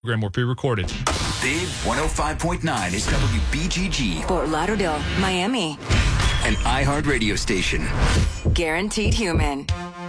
program were pre-recorded. Big 105.9 is WBGG. Fort Lauderdale, Miami. An iHeart radio station. Guaranteed Human.